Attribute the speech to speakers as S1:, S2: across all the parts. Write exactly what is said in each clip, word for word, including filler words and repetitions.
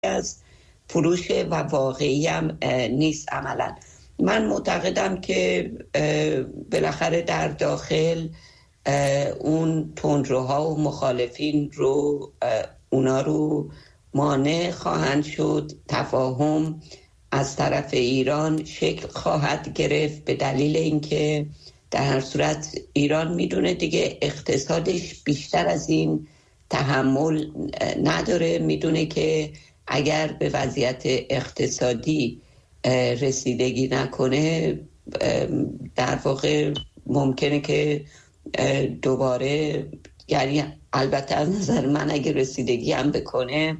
S1: از فروش و واقعی هم نیست عملا. من معتقدم که بالاخره در داخل اون تندروها و مخالفین رو اونا رو مانع خواهند شد، تفاهم از طرف ایران شکل خواهد گرفت، به دلیل اینکه در هر صورت ایران میدونه دیگه اقتصادش بیشتر از این تحمل نداره، میدونه که اگر به وضعیت اقتصادی رسیدگی نکنه در واقع ممکنه که دوباره، یعنی البته از نظر من اگه رسیدگی هم بکنه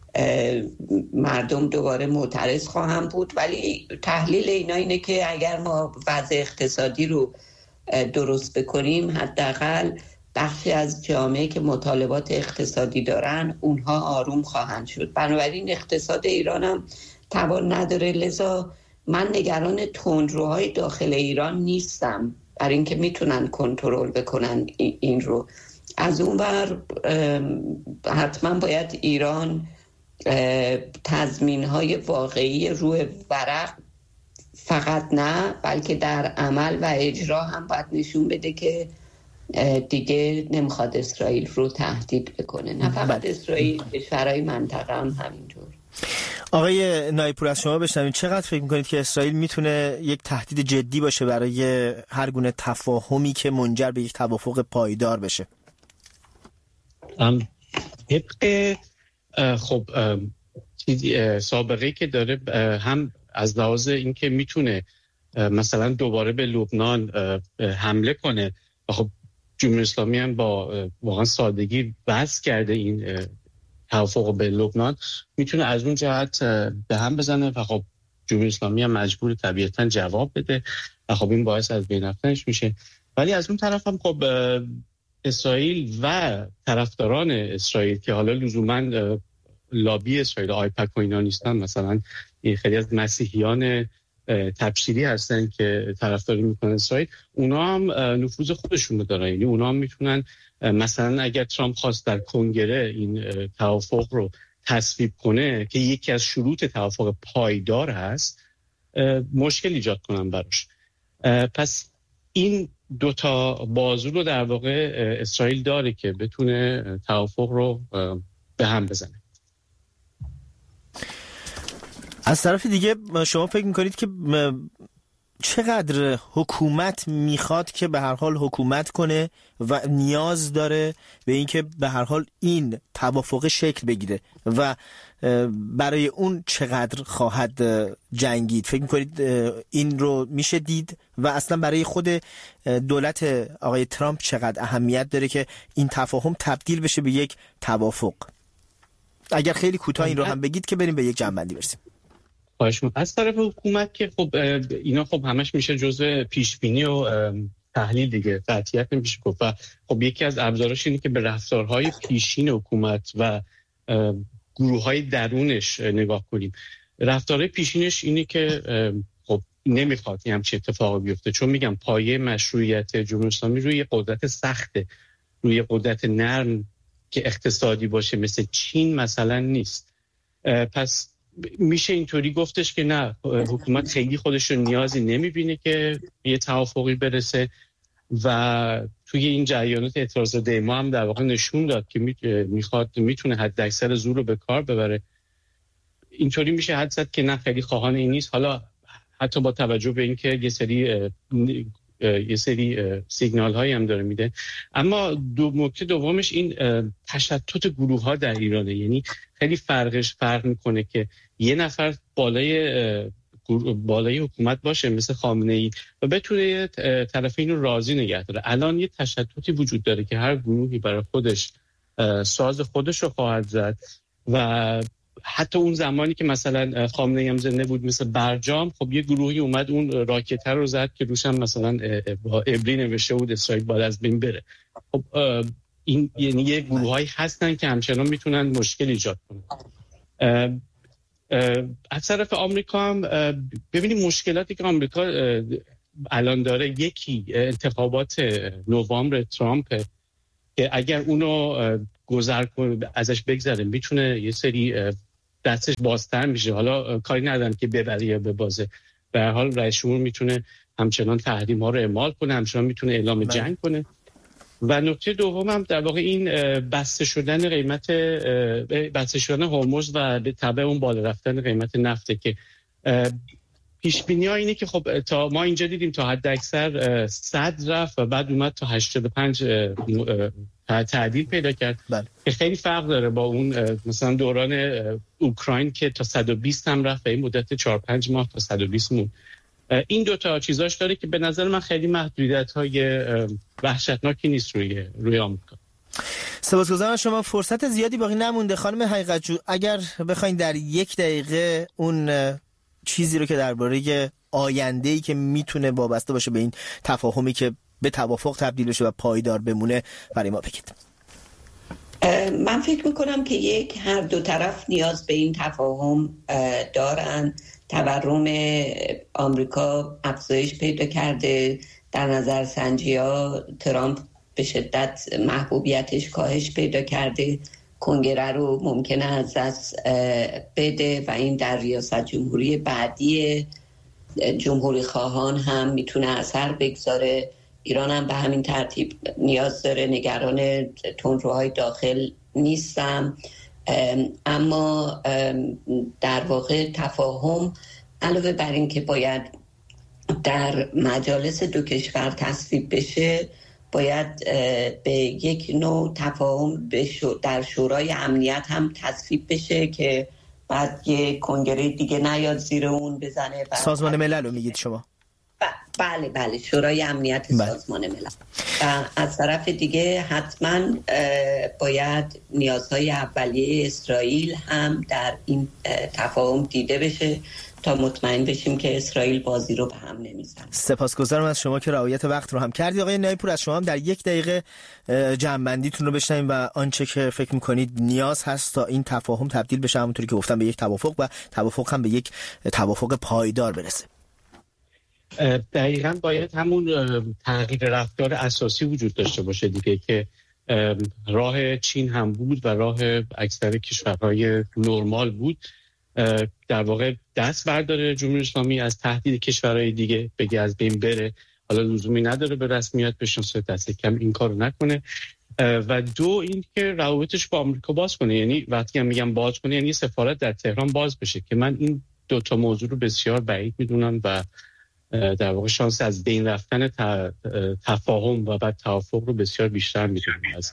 S1: مردم دوباره معترض خواهم بود، ولی تحلیل اینا اینه که اگر ما وضع اقتصادی رو درست بکنیم حداقل بخشی از جامعه که مطالبات اقتصادی دارن اونها آروم خواهند شد. بنابراین اقتصاد ایران هم توان نداره، لذا من نگران تندروهای داخل ایران نیستم، برای اینکه میتونن کنترل بکنن این رو. از اون ور حتما باید ایران تضمین‌های واقعی روی ورق فقط نه بلکه در عمل و اجرا هم باید نشون بده که دیگه نمیخواد اسرائیل رو تهدید بکنه، نه فقط اسرائیل، کشورهای منطقه هم همینطور.
S2: آقای نایب‌پور از شما بشنویم، چقدر فکر میکنید که اسرائیل میتونه یک تهدید جدی باشه برای هر گونه تفاهمی که منجر به یک توافق پایدار بشه؟
S3: طبق خب سابقه که داره هم از لحاظ این که میتونه مثلا دوباره به لبنان حمله کنه و خب جمهوری اسلامی هم با واقعا سادگی بس کرده این توافق به لبنان، میتونه از اون جهت به هم بزنه و خب جمهوری اسلامی هم مجبور طبیعتاً جواب بده و خب این باعث از بین رفتنش میشه. ولی از اون طرف هم خب اسرائیل و طرفداران اسرائیل که حالا لزوماً لابی اسرائیل آیپک و اینا نیستن، مثلا خیلی از مسیحیان تبشیری هستن که طرفداری میکنن اسرائیل، اونا هم نفوذ خودشون رو دارن. یعنی اونا هم میتونن مثلا اگر ترامپ خواست در کنگره این توافق رو تصویب کنه که یکی از شروط توافق پایدار هست، مشکل ایجاد کنن براش. پس این دوتا بازو رو در واقع اسرائیل داره که بتونه توافق رو به هم بزنه.
S2: از طرف دیگه شما فکر میکنید که چقدر حکومت میخواد که به هر حال حکومت کنه و نیاز داره به این که به هر حال این توافق شکل بگیره و برای اون چقدر خواهد جنگید؟ فکر میکنید این رو میشه دید و اصلا برای خود دولت آقای ترامپ چقدر اهمیت داره که این تفاهم تبدیل بشه به یک توافق؟ اگر خیلی کوتاه این رو هم بگید که بریم به یک جنبندی برسیم.
S3: از طرف حکومت که خب اینا خب همش میشه جزء پیشبینی و تحلیل دیگه، قطعیت نمیشه گفت. و خب یکی از ابزاراش اینه که به رفتارهای پیشین حکومت و گروه‌های درونش نگاه کنیم. رفتارهای پیشینش اینه که خب نمیخواد همچین اتفاقی بیفته، چون میگم پایه مشروعیت جمهوری اسلامی روی قدرت سخته، روی قدرت نرم که اقتصادی باشه مثل چین مثلا نیست. پس میشه اینطوری گفتش که نه، حکومت خیلی خودش رو نیازی نمیبینه که یه توافقی برسه و توی این جریانات اعتراض دیما هم در واقع نشون داد که میخواد میتونه حد اکثر زور رو به کار ببره. اینطوری میشه حد زد که نه، خیلی خواهان این نیست. حالا حتی با توجه به اینکه یه سری یه سری سیگنال هایی هم داره میده. اما دو نکته دومش این تشتت گروه ها در ایرانه. یعنی خیلی فرقش فرق میکنه که یه نفر بالای بالای حکومت باشه مثل خامنه‌ای و بتونه طرفین رو راضی نگه داره. الان یه تشتتی وجود داره که هر گروهی برای خودش ساز خودش رو خواهد زد و حتی اون زمانی که مثلا خامنه‌ای هم زنده بود مثل برجام، خب یه گروهی اومد اون راکت رو زد که روش هم مثلا ابری نوشته بود اسرائیل باید از بین بره. خب این یعنی یه گروهایی هستن که همچنان میتونن مشکل ایجاد کنن. از طرف آمریکا هم ببینیم مشکلاتی که آمریکا الان داره، یکی انتخابات نوامبر ترامپ که اگر اونو گذر کنه ازش بگذره میتونه یه سری دستش بازتر میشه. حالا کاری ندارم که ببره یا ببازه، به هر حال رئیس جمهور میتونه همچنان تحریم ها رو اعمال کنه، همچنان میتونه اعلام جنگ کنه. و نکته دوم هم در واقع این بسته شدن قیمت بسته شدن هرمز و به تبع اون بالا رفتن قیمت نفته که پیش بینی ها اینه که خب تا ما اینجا دیدیم تا حد اکثر صد رفت و بعد اومد تا هشتاد و پنج تعدیل پیدا کرد بله. که خیلی فرق داره با اون مثلا دوران اوکراین که تا صد و بیست هم رفت و این مدت چهار پنج ماه تا صد و بیست مون. این دو تا چیزاش داره که به نظر من خیلی محدودیت‌های وحشتناکی نیست روی روی آمریکا.
S2: سپاسگزارم از شما. فرصت زیادی باقی نمونده خانم حقیقت‌جو، اگر بخواید در یک دقیقه اون چیزی رو که درباره آینده‌ای که میتونه وابسته باشه به این تفاهمی که به توافق تبدیل بشه و پایدار بمونه برای ما بگید.
S1: من فکر میکنم که یک هر دو طرف نیاز به این تفاهم دارن. تورم آمریکا افزایش پیدا کرده، در نظر سنجی ها ترامپ به شدت محبوبیتش کاهش پیدا کرده، کنگره رو ممکنه از دست بده و این در ریاست جمهوری بعدی جمهوری خواهان هم میتونه اثر بگذاره. ایران هم به همین ترتیب نیاز داره. نگران تندروهای داخل نیستم، اما در واقع تفاهم علاوه بر این که باید در مجالس دو کشور تصویب بشه، باید به یک نوع تفاهم در شورای امنیت هم تصویب بشه که بعد یک کنگره دیگه نیاد زیر اون بزنه.
S2: سازمان ملل رو میگید شما؟
S1: بله بله شورای امنیت بله. سازمان ملل. و از طرف دیگه حتما باید نیازهای اولیه اسرائیل هم در این تفاهم دیده بشه تا مطمئن بشیم که اسرائیل بازی رو به هم نمیزنه.
S2: سپاسگزارم از شما که رعایت وقت رو هم کردید. آقای نایب پور، از شما هم در یک دقیقه جمع‌بندیتون رو بشنویم و آنچه که فکر می‌کنید نیاز هست تا این تفاهم تبدیل بشه همونطوری که گفتم به یک توافق و توافق هم به یک توافق پایدار برسه.
S3: دقیقاً باید همون تغییر رفتار اساسی وجود داشته باشه دیگه که راه چین هم بود و راه اکثر کشورهای نرمال بود، در واقع دست برداره جمهوری اسلامی از تهدید کشورهای دیگه، بگه از بین بره. حالا لزومی نداره به رسمیت بشناسه، دست کم این کارو نکنه. و دو این که روابطش با آمریکا باز کنه، یعنی وقتی هم میگم باز کنه یعنی سفارت در تهران باز بشه که من این دو تا موضوع رو بسیار بعید میدونم و در واقع شانس از بین رفتن تفاهم و بعد توافق رو بسیار بیشتر میدونم از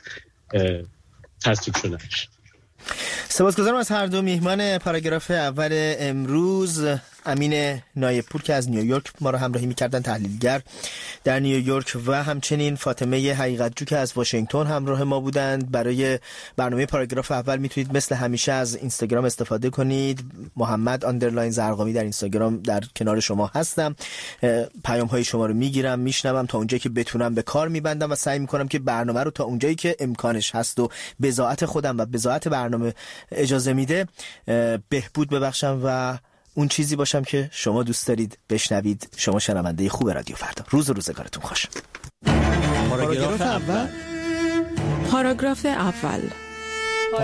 S3: تصدیق شدنش.
S2: سپاسگزارم از هر دو میهمان پاراگراف اول امروز. امین نایب پور که از نیویورک ما رو همراهی می‌کردن، تحلیلگر در نیویورک، و همچنین فاطمه حقیقت‌جو که از واشنگتن همراه ما بودند. برای برنامه پاراگراف اول میتونید مثل همیشه از اینستاگرام استفاده کنید. محمد آندرلاین زرقامی در اینستاگرام در کنار شما هستم. پیام‌های شما رو میگیرم، میشنوم، تا اونجایی که بتونم به کار میبندم و سعی میکنم که برنامه رو تا اونجایی که امکانش هست و بضاعت خودم و بضاعت برنامه اجازه میده بهبود ببخشم و اون چیزی باشم که شما دوست دارید بشنوید. شما شنونده خوب رادیو فردا. روز و روزگارتون خوش.
S4: پاراگراف اول. پاراگراف اول